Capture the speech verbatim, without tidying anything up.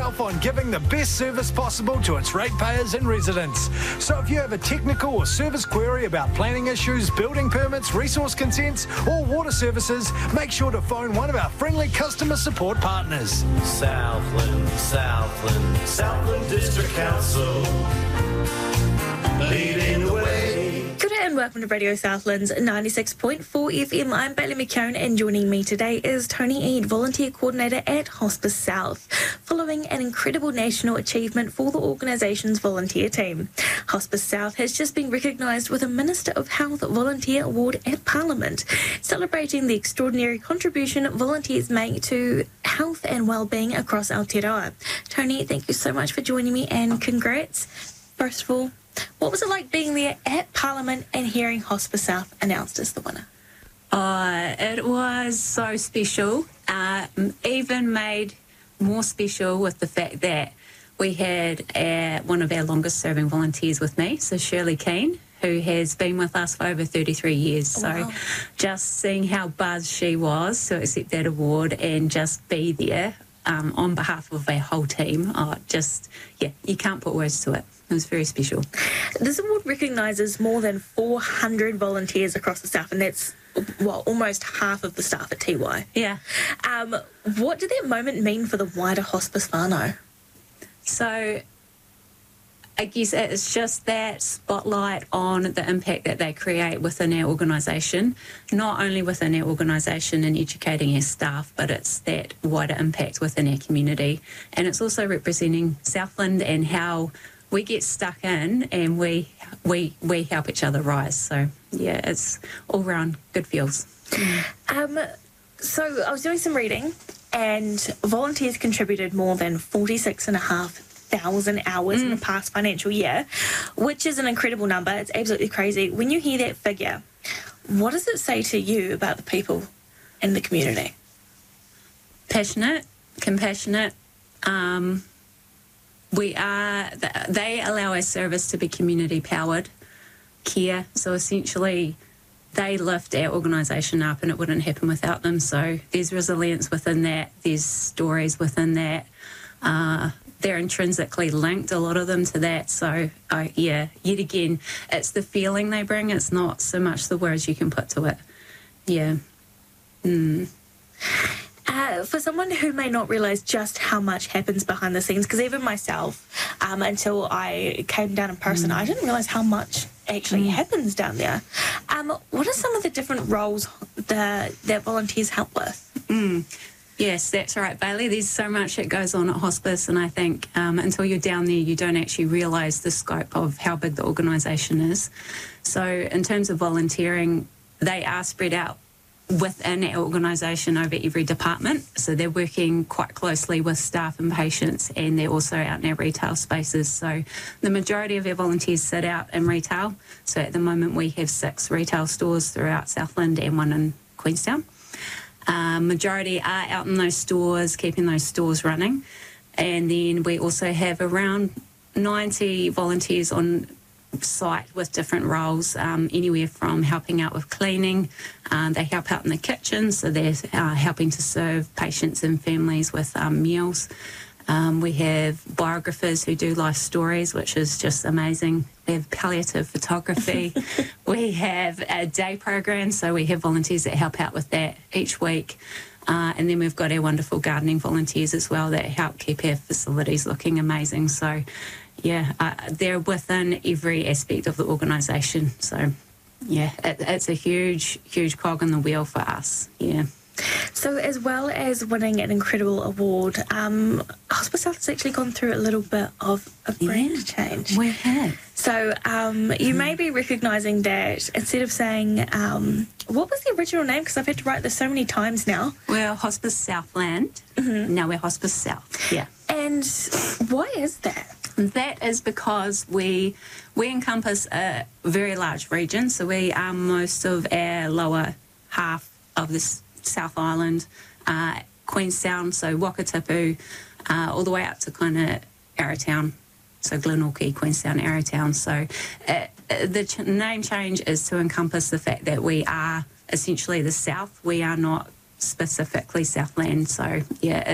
itself on giving the best service possible to its ratepayers and residents. So if you have a technical or service query about planning issues, building permits, resource consents or water services, make sure to phone one of our friendly customer support partners. Southland, Southland, Southland District Council, leading the way. Good day and welcome to Radio Southland's ninety-six point four F M. I'm Bailey McKeown and joining me today is Tony Eade, Volunteer Coordinator at Hospice South, following an incredible national achievement for the organisation's volunteer team. Hospice South has just been recognised with a Minister of Health Volunteer Award at Parliament, celebrating the extraordinary contribution volunteers make to health and well-being across Aotearoa. Tony, thank you so much for joining me and congrats. First of all, what was it like being there at Parliament and hearing Hospice South announced as the winner? Uh, it was so special, uh, even made more special with the fact that we had uh, one of our longest serving volunteers with me, so Shirley Keane, who has been with us for over thirty-three years. Oh, so wow. Just seeing how buzzed she was to accept that award and just be there um, on behalf of our whole team, oh, just, yeah, you can't put words to it. It was very special. This award recognises more than four hundred volunteers across the South, and that's, well, almost half of the staff at T Y. Yeah. Um, what did that moment mean for the wider hospice whānau? So I guess it's just that spotlight on the impact that they create within our organisation, not only within our organisation and educating our staff, but it's that wider impact within our community. And it's also representing Southland and how we get stuck in and we we we help each other rise. So, yeah, it's all round good feels. Um, so I was doing some reading and volunteers contributed more than forty-six and a half thousand hours mm. in the past financial year, which is an incredible number. It's absolutely crazy. When you hear that figure, what does it say to you about the people in the community? Passionate, compassionate. Um, we are, they allow our service to be community powered care. So essentially they lift our organisation up and it wouldn't happen without them. So there's resilience within that. There's stories within that. Uh, they're intrinsically linked, a lot of them, to that. So, uh, yeah, yet again, it's the feeling they bring. It's not so much the words you can put to it. Yeah. Mm. Uh, for someone who may not realise just how much happens behind the scenes, because even myself, um, until I came down in person, mm. I didn't realise how much actually mm. happens down there. Um, what are some of the different roles that, that volunteers help with? Mm. Yes, that's right, Bailey. There's so much that goes on at hospice, and I think um, until you're down there, you don't actually realise the scope of how big the organisation is. So in terms of volunteering, they are spread out within our organisation over every department. So they're working quite closely with staff and patients, and they're also out in our retail spaces. So the majority of our volunteers sit out in retail. So at the moment we have six retail stores throughout Southland and one in Queenstown. Uh, majority are out in those stores, keeping those stores running. And then we also have around ninety volunteers on site with different roles, um, anywhere from helping out with cleaning. Um, they help out in the kitchen, so they're uh, helping to serve patients and families with um, meals. Um, we have biographers who do life stories, which is just amazing. We have palliative photography. We have a day program, so we have volunteers that help out with that each week. Uh, and then we've got our wonderful gardening volunteers as well that help keep our facilities looking amazing. So, yeah, uh, they're within every aspect of the organisation. So, yeah, it, it's a huge, huge cog in the wheel for us, yeah. So as well as winning an incredible award, um, Hospice South has actually gone through a little bit of a brand yeah, change. We have. So um, you may be recognising that instead of saying, um, what was the original name? Because I've had to write this so many times now. We're Hospice Southland. Mm-hmm. Now we're Hospice South, yeah. And why is that? That is because we we encompass a very large region. So we are most of our lower half of this South Island, uh, Queenstown, so Wakatipu, uh, all the way up to kind of Arrowtown, so Glenorchy, Queenstown, Arrowtown. So uh, the ch- name change is to encompass the fact that we are essentially the South. We are not specifically Southland. So, yeah,